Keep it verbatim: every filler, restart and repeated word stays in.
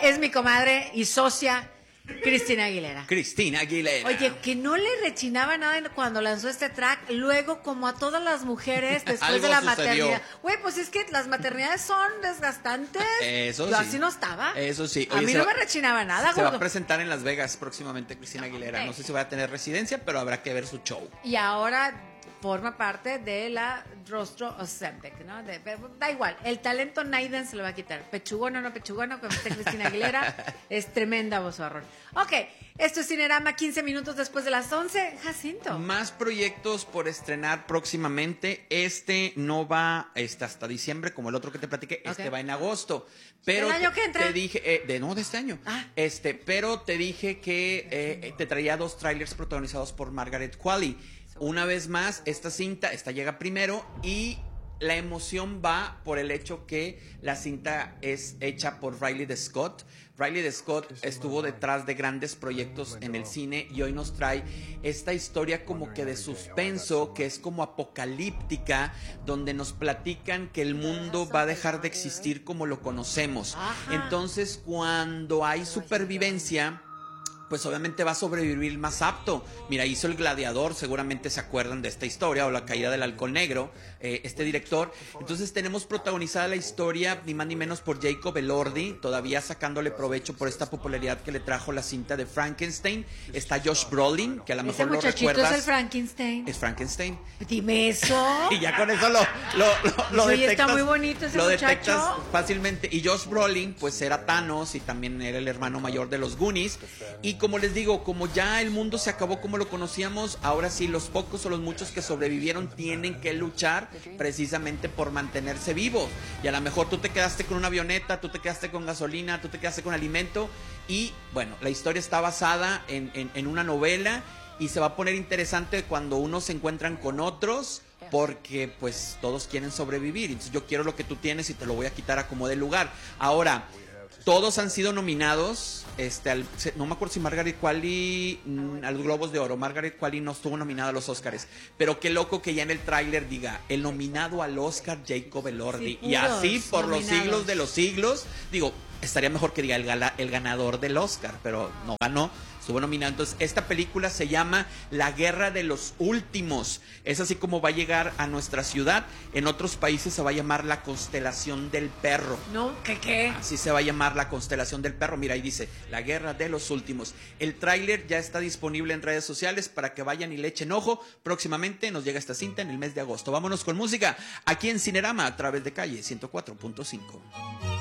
es mi comadre y socia, Cristina Aguilera. Cristina Aguilera. Oye, que no le rechinaba nada cuando lanzó este track, luego como a todas las mujeres después de la sucedió. maternidad. Güey, pues es que las maternidades son desgastantes. Eso Yo sí. así no estaba. Eso sí. A Oye, mí se no va- me rechinaba nada, Se va gordo. a presentar en Las Vegas próximamente Cristina Aguilera. No sé si va a tener residencia, pero habrá que ver su show. Y ahora forma parte de la Rostro Ozempic, ¿no? De, da igual, el talento Naiden se lo va a quitar. Pechugón o no pechugón, como esté Cristina Aguilera, es tremenda vozarrón. Ok, esto es Cinerama, quince minutos después de las once. Jacinto. Más proyectos por estrenar próximamente. Este no va este, hasta diciembre, como el otro que te platiqué. Este Ok. va en agosto. Pero ¿El año te- que entra? Te dije, eh, de no, de este año. Ah. Este, pero te dije que eh, te traía dos trailers protagonizados por Margaret Qualley. Una vez más, esta cinta, esta llega primero y la emoción va por el hecho que la cinta es hecha por Riley de Scott. Riley de Scott estuvo detrás de grandes proyectos en el cine y hoy nos trae esta historia como que de suspenso, que es como apocalíptica, donde nos platican que el mundo va a dejar de existir como lo conocemos. Ajá. Entonces, cuando hay supervivencia, pues obviamente va a sobrevivir el más apto. Mira, hizo El Gladiador, seguramente se acuerdan de esta historia, o La Caída del Halcón Negro, eh, este director. Entonces tenemos protagonizada la historia, ni más ni menos por Jacob Elordi, todavía sacándole provecho por esta popularidad que le trajo la cinta de Frankenstein. Está Josh Brolin, que a lo Ese mejor lo muchachito recuerdas. es el Frankenstein. Es Frankenstein. Dime eso. Y ya con eso lo, lo, lo, lo Oye, detectas. está muy bonito ese lo muchacho. detectas fácilmente. Y Josh Brolin, pues era Thanos y también era el hermano mayor de los Goonies. Y como les digo, como ya el mundo se acabó como lo conocíamos, ahora sí los pocos o los muchos que sobrevivieron tienen que luchar precisamente por mantenerse vivos. Y a lo mejor tú te quedaste con una avioneta, tú te quedaste con gasolina, tú te quedaste con alimento. Y bueno, la historia está basada en, en, en una novela. Y se va a poner interesante cuando unos se encuentran con otros, porque pues todos quieren sobrevivir. Entonces yo quiero lo que tú tienes y te lo voy a quitar a como de lugar. Ahora, todos han sido nominados, este, al, no me acuerdo si Margaret Qualley mm, a los Globos de Oro. Margaret Qualley no estuvo nominada a los Oscars, pero qué loco que ya en el tráiler diga el nominado al Oscar Jacob Elordi. Sí, y así puros por los nominados. siglos de los siglos. Digo, estaría mejor que diga el, gala, el ganador del Oscar, pero no ganó. Estuvo nominado. Entonces, esta película se llama La Guerra de los Últimos. Es así como va a llegar a nuestra ciudad. En otros países se va a llamar La Constelación del Perro. No, ¿qué qué? Así se va a llamar La Constelación del Perro. Mira, ahí dice La Guerra de los Últimos. El tráiler ya está disponible en redes sociales para que vayan y le echen ojo. Próximamente nos llega esta cinta en el mes de agosto. Vámonos con música aquí en Cinerama a través de Calle ciento cuatro punto cinco.